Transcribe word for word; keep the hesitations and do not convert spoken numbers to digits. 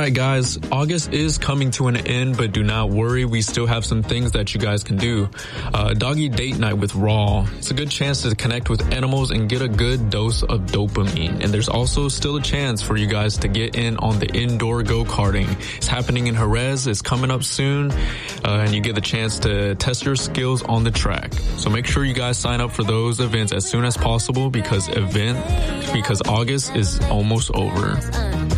right, guys, August is coming to an end, but do not worry. We still have some things that you guys can do. Uh, doggy date night with Raw. It's a good chance to connect with animals and get a good dose of dopamine. And there's also still a chance for you guys to get in on the indoor go-karting. It's happening in Jerez. It's coming up soon. Uh, and you get the chance to test your skills on the track. So make sure you guys sign up for those events as soon as possible because event, because August is almost over.